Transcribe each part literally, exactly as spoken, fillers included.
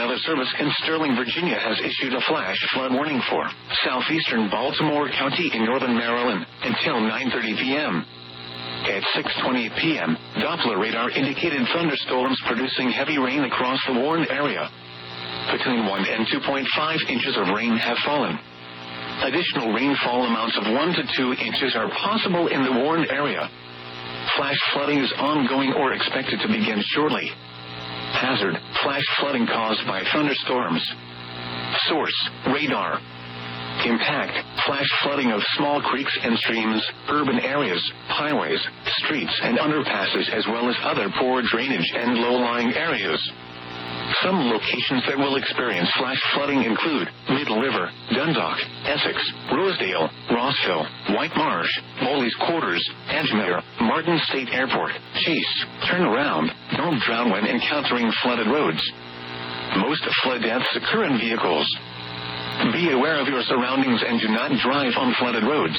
Weather Service in Sterling, Virginia has issued a flash flood warning for southeastern Baltimore County in northern Maryland until nine thirty p.m. At six twenty p.m., Doppler radar indicated thunderstorms producing heavy rain across the warned area. Between one and two point five inches of rain have fallen. Additional rainfall amounts of one to two inches are possible in the warned area. Flash flooding is ongoing or expected to begin shortly. Hazard, flash flooding caused by thunderstorms. Source, radar. Impact, flash flooding of small creeks and streams, urban areas, highways, streets, and underpasses, as well as other poor drainage and low-lying areas. Some locations that will experience flash flooding include Middle River, Dundalk, Essex, Rosedale, Rossville, White Marsh, Bowley's Quarters, Edgemere, Martin State Airport, Chase. Turn around. Don't drown when encountering flooded roads. Most flood deaths occur in vehicles. Be aware of your surroundings and do not drive on flooded roads.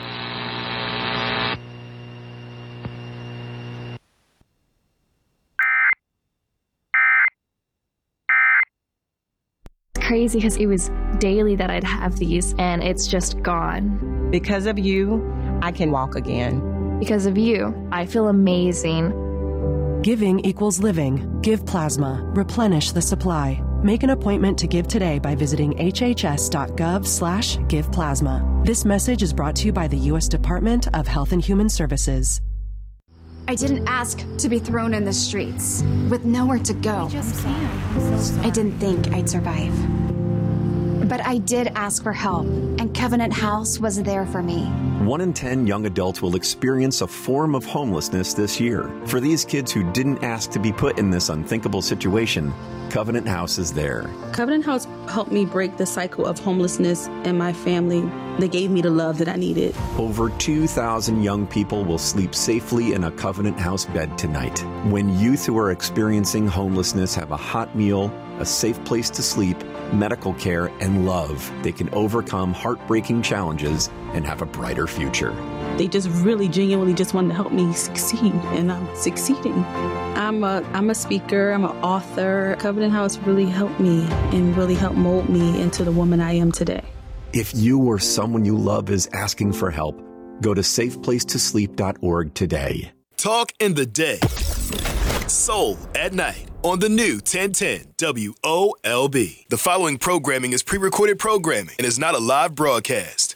Crazy because it was daily that I'd have these and it's just gone. Because of you, I can walk again. Because of you, I feel amazing. Giving equals living. Give plasma. Replenish the supply. Make an appointment to give today by visiting hhs.gov slash give plasma. This message is brought to you by the U S Department of Health and Human Services. I didn't ask to be thrown in the streets with nowhere to go. I didn't think I'd survive. But I did ask for help, and Covenant House was there for me. One in ten young adults will experience a form of homelessness this year. For these kids who didn't ask to be put in this unthinkable situation, Covenant House is there. Covenant House helped me break the cycle of homelessness in my family. They gave me the love that I needed. Over two thousand young people will sleep safely in a Covenant House bed tonight. When youth who are experiencing homelessness have a hot meal, a safe place to sleep, medical care, and love, they can overcome heartbreaking challenges and have a brighter future. They just really genuinely just wanted to help me succeed, and I'm succeeding. I'm a I'm a speaker, I'm an author. Covenant House really helped me and really helped mold me into the woman I am today. If you or someone you love is asking for help, go to safe place to sleep dot org today. Talk in the day. Soul at night on the new ten ten W O L B. The following programming is pre-recorded programming and is not a live broadcast.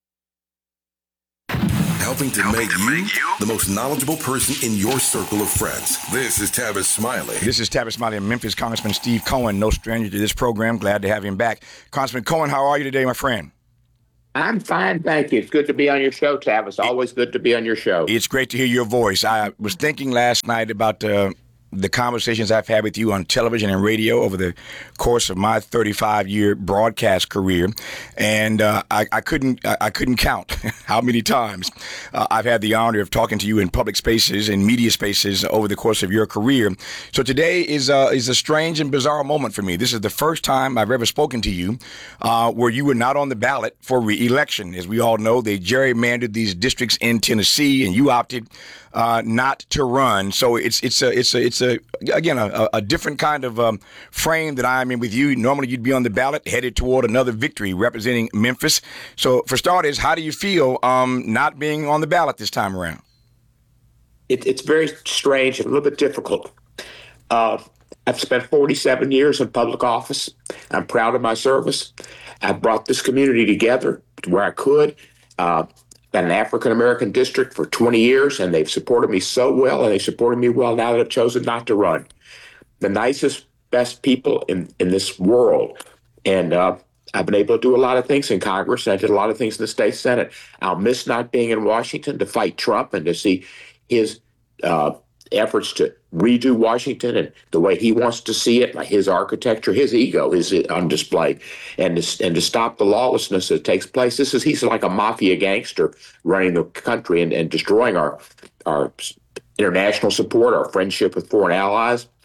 Helping to make you the most knowledgeable person in your circle of friends. This is Tavis Smiley. This is Tavis Smiley and Memphis Congressman Steve Cohen, no stranger to this program. Glad to have him back. Congressman Cohen, how are you today, my friend? I'm fine, thank you. It's good to be on your show, Tavis. Always good to be on your show. It's great to hear your voice. I was thinking last night about uh, the conversations I've had with you on television and radio over the course of my thirty-five year broadcast career, and uh, I, I couldn't I, I couldn't count how many times uh, I've had the honor of talking to you in public spaces and media spaces over the course of your career. So today is uh, is a strange and bizarre moment for me. This is the first time I've ever spoken to you uh, where you were not on the ballot for re-election. As we all know, they gerrymandered these districts in Tennessee, and you opted uh, not to run. So it's it's a it's a it's a again a, a different kind of um, frame that I'm in with you. Normally you'd be on the ballot headed toward another victory representing Memphis. So for starters, how do you feel um, not being on the ballot this time around? It, it's very strange and a little bit difficult. Uh, I've spent forty-seven years in public office. I'm proud of my service. I've brought this community together to where I could. Uh, Got an African-American district for twenty years, and they've supported me so well, and they supported me well now that I've chosen not to run. The nicest, best people in, in this world. And uh, I've been able to do a lot of things in Congress, and I did a lot of things in the state Senate. I'll miss not being in Washington to fight Trump and to see his uh, efforts to redo Washington and the way he wants to see it, like his architecture, his ego is on display, and to, and to stop the lawlessness that takes place. This is he's like a mafia gangster running the country and, and destroying our our international support, our friendship with foreign allies.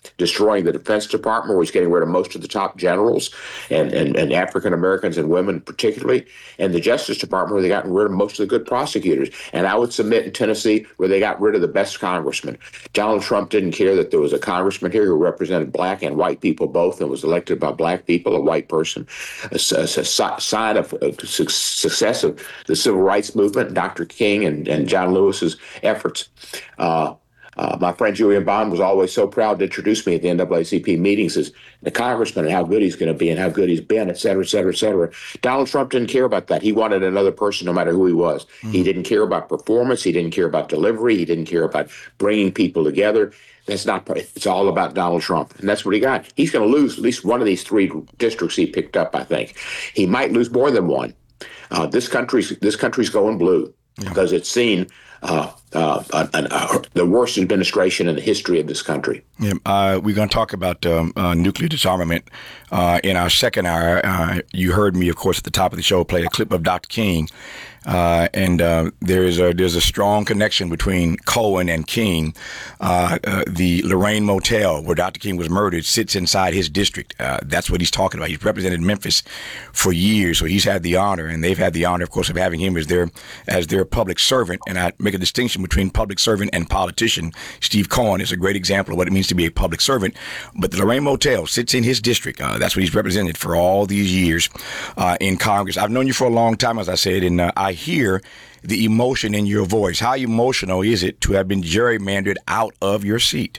destroying the Defense Department, where he's getting rid of most of the top generals and, and, and African Americans and women particularly, and the Justice Department, where they got rid of most of the good prosecutors. And I would submit in Tennessee, where they got rid of the best congressman. Donald Trump didn't care that there was a congressman here who represented black and white people both and was elected by black people, a white person, a, a, a sign of uh, success of the civil rights movement, Doctor King and, and John Lewis's efforts. Uh, uh, my friend Julian Bond was always so proud to introduce me at the N double A C P meetings as the congressman and how good he's going to be and how good he's been, et cetera, et cetera, et cetera. Donald Trump didn't care about that. He wanted another person no matter who he was. Mm. He didn't care about performance. He didn't care about delivery. He didn't care about bringing people together. That's not, it's all about Donald Trump. And that's what he got. He's going to lose at least one of these three districts he picked up, I think. He might lose more than one. Uh, this country's this country's going blue yeah. because it's seen uh, uh, uh, uh, the worst administration in the history of this country. Yeah, uh, we're going to talk about um, uh, nuclear disarmament uh, in our second hour. Uh, you heard me, of course, at the top of the show play a clip of Doctor King. Uh, and uh, there is a there's a strong connection between Cohen and King. Uh, uh, the Lorraine Motel, where Doctor King was murdered, sits inside his district. Uh, that's what he's talking about. He's represented Memphis for years, so he's had the honor, and they've had the honor, of course, of having him as their as their public servant. And I make a distinction between public servant and politician. Steve Cohen is a great example of what it means to be a public servant. But the Lorraine Motel sits in his district. Uh, that's what he's represented for all these years uh, in Congress. I've known you for a long time, as I said, and uh, I hear the emotion in your voice. How emotional is it to have been gerrymandered out of your seat?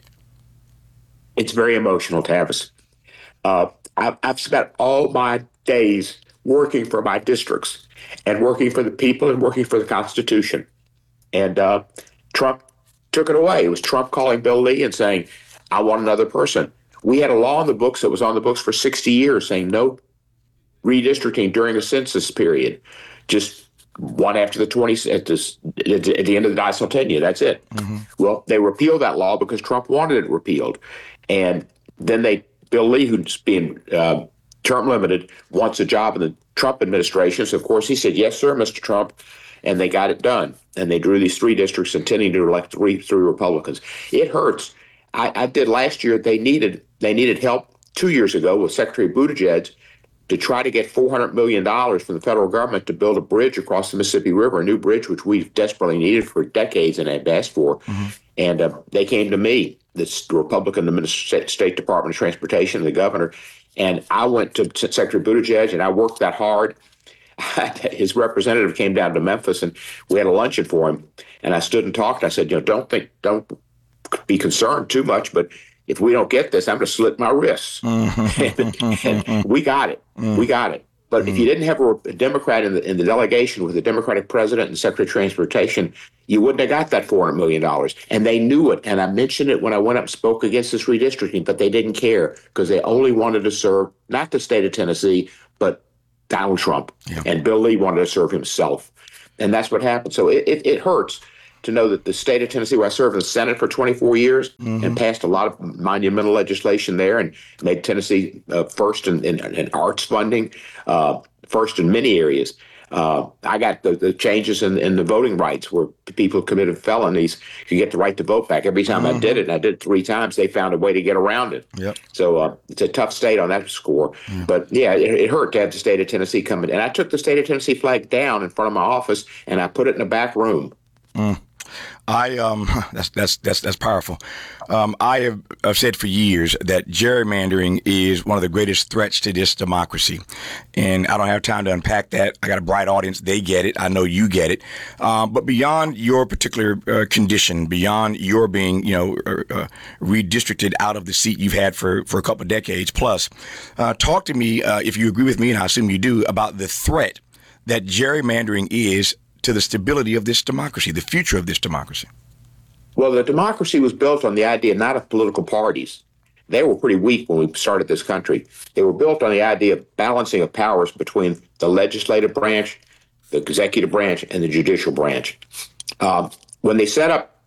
It's very emotional, Tavis. Uh, I've, I've spent all my days working for my districts and working for the people and working for the Constitution. And uh, Trump took it away. It was Trump calling Bill Lee and saying, I want another person. We had a law in the books that was on the books for sixty years saying no redistricting during a census period. Just one after the twenty at, this, at the end of the decennial. That's it. Mm-hmm. Well, they repealed that law because Trump wanted it repealed, and then they Bill Lee, who's being uh, term limited, wants a job in the Trump administration. So of course he said, "Yes, sir, Mister Trump," and they got it done. And they drew these three districts, intending to elect three three Republicans. It hurts. I, I did last year. They needed they needed help two years ago with Secretary Buttigieg to try to get four hundred million dollars from the federal government to build a bridge across the Mississippi River, a new bridge which we've desperately needed for decades and had asked for. Mm-hmm. And uh, they came to me, this Republican Administrative State Department of Transportation, the governor, and I went to Secretary Buttigieg, and I worked that hard. His representative came down to Memphis, and we had a luncheon for him. And I stood and talked. I said, you know, don't think, don't be concerned too much, but if we don't get this, I'm going to slit my wrists. Mm-hmm. and, and we got it. Mm-hmm. We got it. But mm-hmm. if you didn't have a, a Democrat in the in the delegation with a Democratic president and Secretary of Transportation, you wouldn't have got that four hundred million dollars. And they knew it. And I mentioned it when I went up and spoke against this redistricting, but they didn't care because they only wanted to serve not the state of Tennessee, but Donald Trump. Yeah. And Bill Lee wanted to serve himself. And that's what happened. So it, it, it hurts to know that the state of Tennessee, where I served in the Senate for twenty-four years mm-hmm. and passed a lot of monumental legislation there and made Tennessee uh, first in, in, in arts funding, uh, first in many areas. Uh, I got the, the changes in, in the voting rights where people who committed felonies could get the right to vote back. Every time mm-hmm. I did it, and I did it three times, they found a way to get around it. Yep. So uh, it's a tough state on that score. Mm. But yeah, it, it hurt to have the state of Tennessee come in. And I took the state of Tennessee flag down in front of my office and I put it in a back room. Mm. I um that's that's that's that's powerful. Um, I have I've said for years that gerrymandering is one of the greatest threats to this democracy, and I don't have time to unpack that. I got a bright audience; they get it. I know you get it. Um, but beyond your particular uh, condition, beyond your being you know uh, uh, redistricted out of the seat you've had for for a couple of decades plus, uh, talk to me uh, if you agree with me, and I assume you do, about the threat that gerrymandering is to the stability of this democracy, the future of this democracy. Well, the democracy was built on the idea not of political parties. They were pretty weak when we started this country. They were built on the idea of balancing of powers between the legislative branch, the executive branch, and the judicial branch. Um, when they set up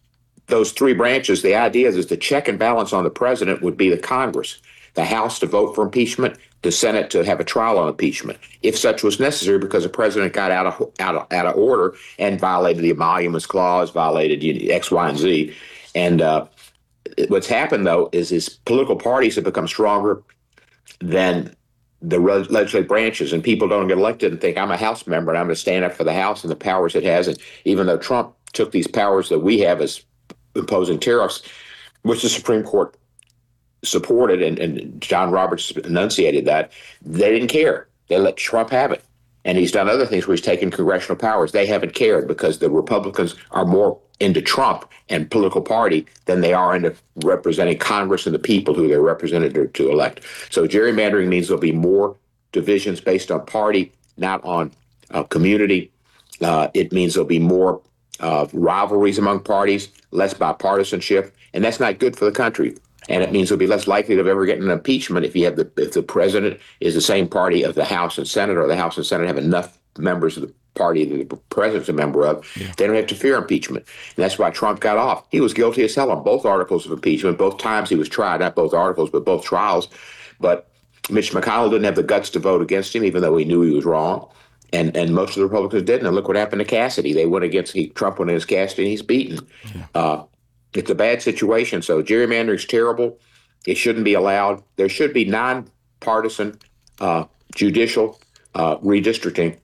those three branches, the idea is the check and balance on the president would be the Congress, the House to vote for impeachment, the Senate to have a trial on impeachment, if such was necessary, because the president got out of out of, out of order and violated the Emoluments Clause, violated X, Y, and Z. And uh, what's happened, though, is his political parties have become stronger than the legislative branches, and people don't get elected and think, I'm a House member and I'm going to stand up for the House and the powers it has. And even though Trump took these powers that we have as imposing tariffs, which the Supreme Court supported, and, and John Roberts enunciated that, they didn't care. They let Trump have it. And he's done other things where he's taken congressional powers. They haven't cared because the Republicans are more into Trump and political party than they are into representing Congress and the people who they're represented to, to elect. So gerrymandering means there'll be more divisions based on party, not on uh, community. Uh, it means there'll be more uh, rivalries among parties, less bipartisanship, and that's not good for the country. And it means they'll be less likely to ever get an impeachment if you have the if the president is the same party of the House and Senate, or the House and Senate have enough members of the party that the president's a member of. Yeah. They don't have to fear impeachment. And that's why Trump got off. He was guilty as hell on both articles of impeachment, both times he was tried, not both articles, but both trials. But Mitch McConnell didn't have the guts to vote against him, even though he knew he was wrong. And and most of the Republicans didn't. And look what happened to Cassidy. They went against, he, Trump went against Cassidy, and he's beaten. Yeah. Uh, it's a bad situation. So gerrymandering is terrible. It shouldn't be allowed. There should be nonpartisan uh, judicial uh, redistricting,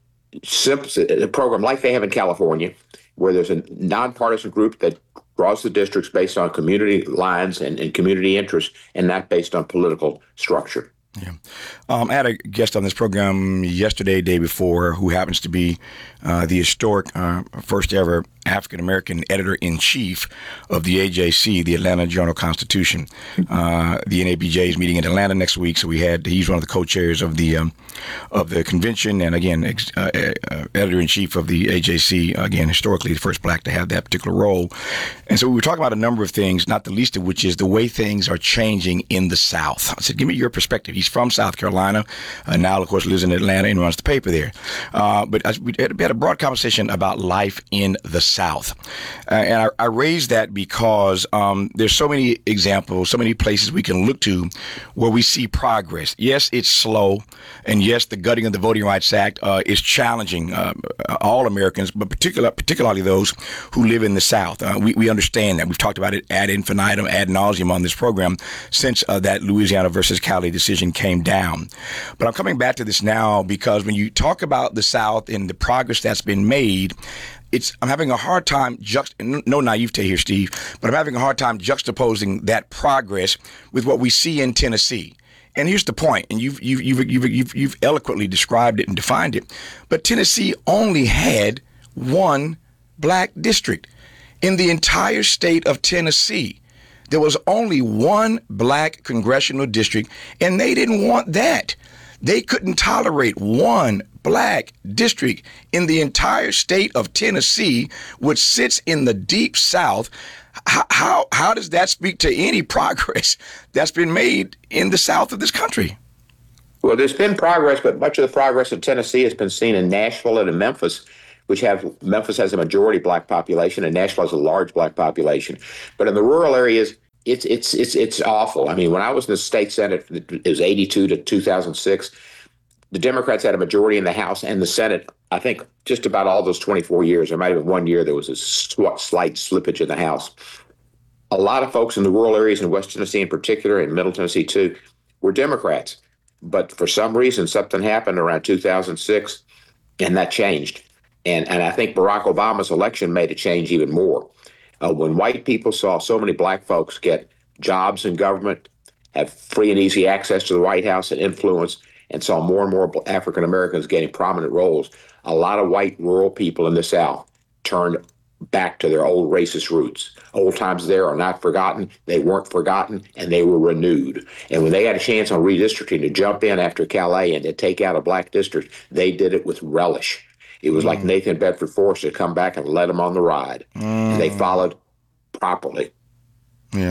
a program like they have in California, where there's a nonpartisan group that draws the districts based on community lines and, and community interests, and not based on political structure. Yeah. Um, I had a guest on this program yesterday, day before, who happens to be uh, the historic uh, first ever African-American editor-in-chief of the A J C, the Atlanta Journal-Constitution. Uh, the N A B J is meeting in Atlanta next week, so we had he's one of the co-chairs of the um, of the convention, and again, ex, uh, uh, editor-in-chief of the A J C. Again, historically, the first black to have that particular role. And so we were talking about a number of things, not the least of which is the way things are changing in the South. I said, give me your perspective. He's from South Carolina, uh, now, of course, lives in Atlanta and runs the paper there. Uh, but I, we had a broad conversation about life in the South. South. Uh, and I, I raise that because um, there's so many examples, so many places we can look to where we see progress. Yes, it's slow. And yes, the gutting of the Voting Rights Act uh, is challenging uh, all Americans, but particular, particularly those who live in the South. Uh, we, we understand that. We've talked about it ad infinitum, ad nauseum on this program since uh, that Louisiana versus Cali decision came down. But I'm coming back to this now because when you talk about the South and the progress that's been made, It's I'm having a hard time, juxt- no naivete here, Steve, but I'm having a hard time juxtaposing that progress with what we see in Tennessee. And here's the point, and you've, you've, you've, you've, you've, you've eloquently described it and defined it, but Tennessee only had one black district. In the entire state of Tennessee, there was only one black congressional district, and they didn't want that. They couldn't tolerate one black district in the entire state of Tennessee, which sits in the deep South. How, how, how does that speak to any progress that's been made in the South of this country? Well, there's been progress, but much of the progress in Tennessee has been seen in Nashville and in Memphis, which have Memphis has a majority black population and Nashville has a large black population. But in the rural areas, It's it's it's it's awful. I mean, when I was in the state Senate, it was eighty-two to two thousand six. The Democrats had a majority in the House and the Senate. I think just about all those twenty-four years. There might have been one year there was a slight slippage in the House. A lot of folks in the rural areas in West Tennessee, in particular, and Middle Tennessee too, were Democrats. But for some reason, something happened around two thousand six, and that changed. And and I think Barack Obama's election made it change even more. Uh, when white people saw so many black folks get jobs in government, have free and easy access to the White House and influence, and saw more and more African Americans getting prominent roles, a lot of white rural people in the South turned back to their old racist roots. Old times there are not forgotten. They weren't forgotten, and they were renewed. And when they had a chance on redistricting to jump in after Calais and to take out a black district, they did it with relish. It was mm. like Nathan Bedford Forrest had come back and led them on the ride. Mm. And they followed properly. Yeah.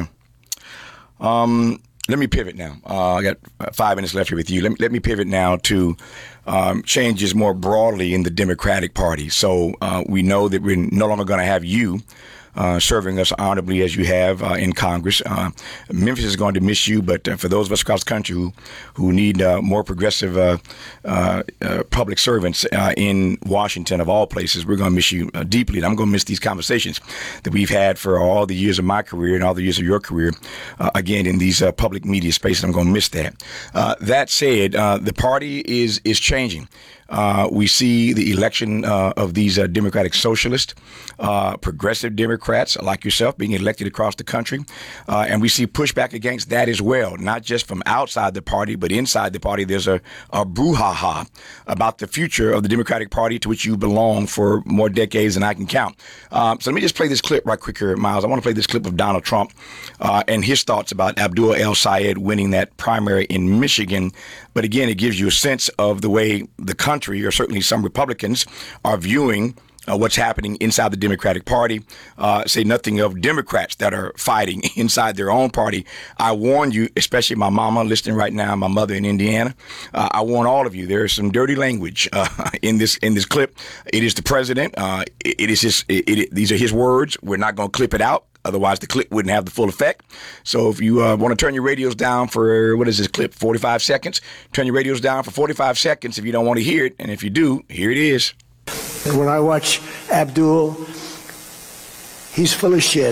Um, let me pivot now. Uh, I got five minutes left here with you. Let me, let me pivot now to um, changes more broadly in the Democratic Party. So uh, we know that we're no longer going to have you uh, serving us honorably as you have uh, in Congress. Uh, Memphis is going to miss you, but uh, for those of us across the country who, who need uh, more progressive uh, uh, uh, public servants uh, in Washington, of all places, we're going to miss you uh, deeply. And I'm going to miss these conversations that we've had for all the years of my career and all the years of your career, uh, again, in these uh, public media spaces. I'm going to miss that. Uh, that said, uh, the party is is changing. Uh, we see the election uh, of these uh, Democratic Socialists, uh, progressive Democrats like yourself being elected across the country. Uh, and we see pushback against that as well, not just from outside the party, but inside the party. There's a, a brouhaha about the future of the Democratic Party to which you belong for more decades than I can count. Um, so let me just play this clip right quick here, Miles. I want to play this clip of Donald Trump uh, and his thoughts about Abdul El-Sayed winning that primary in Michigan. But again, it gives you a sense of the way the country, or certainly some Republicans, are viewing uh, what's happening inside the Democratic Party. Uh, say nothing of Democrats that are fighting inside their own party. I warn you, especially my mama listening right now, my mother in Indiana. Uh, I warn all of you. There is some dirty language uh, in this in this clip. It is the president. Uh, it, it is his. It, it, these are his words. We're not going to clip it out. Otherwise, the clip wouldn't have the full effect. So if you uh, want to turn your radios down for, what is this clip, forty-five seconds? Turn your radios down for forty-five seconds if you don't want to hear it. And if you do, here it is. And when I watch Abdul, he's full of shit.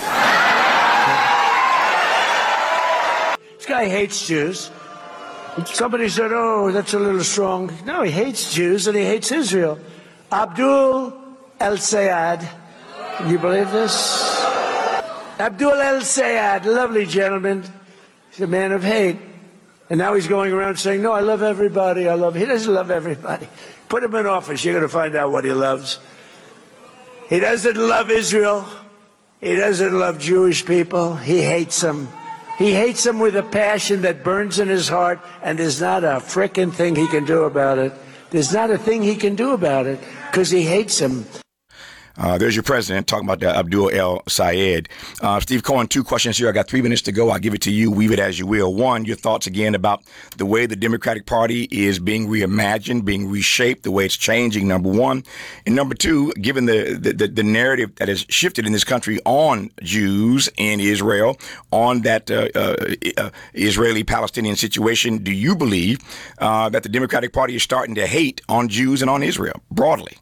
This guy hates Jews. Somebody said, oh, that's a little strong. No, he hates Jews and he hates Israel. Abdul El-Sayed. Can you believe this? Abdul El-Sayed, lovely gentleman. He's a man of hate. And now he's going around saying, no, I love everybody. I love, he doesn't love everybody. Put him in office. You're going to find out what he loves. He doesn't love Israel. He doesn't love Jewish people. He hates them. He hates them with a passion that burns in his heart, and there's not a frickin' thing he can do about it. There's not a thing he can do about it because he hates them. Uh, there's your president talking about uh, Abdul El-Sayed. Uh, Steve Cohen, two questions here. I got three minutes to go. I'll give it to you. Weave it as you will. One, your thoughts again about the way the Democratic Party is being reimagined, being reshaped, the way it's changing, number one. And number two, given the, the, the narrative that has shifted in this country on Jews in Israel, on that uh, uh, uh, Israeli-Palestinian situation, do you believe uh, that the Democratic Party is starting to hate on Jews and on Israel broadly?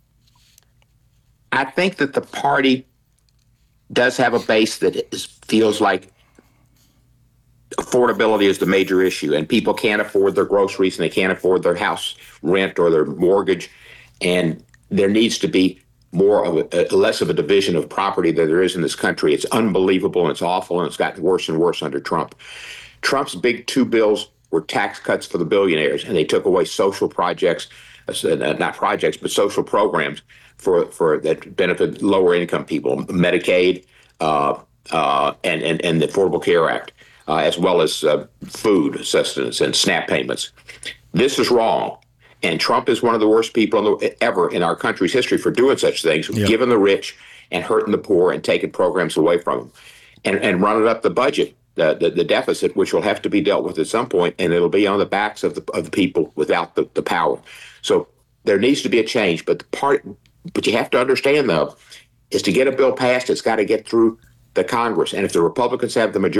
I think that the party does have a base that is, feels like affordability is the major issue, and people can't afford their groceries and they can't afford their house rent or their mortgage, and there needs to be more of a, a less of a division of property than there is in this country. It's unbelievable and it's awful, and it's gotten worse and worse under Trump. Trump's big two bills were tax cuts for the billionaires, and they took away social projects, uh, not projects, but social programs for for that benefit lower income people, Medicaid, uh, uh, and, and and the Affordable Care Act, uh, as well as uh, food sustenance and SNAP payments. This is wrong, and Trump is one of the worst people in the, ever in our country's history for doing such things, yep. Giving the rich and hurting the poor and taking programs away from them, and and running up the budget, the, the the deficit, which will have to be dealt with at some point, and it'll be on the backs of the of the people without the, the power. So there needs to be a change, but the part. But you have to understand, though, is to get a bill passed, it's got to get through the Congress. And if the Republicans have the majority,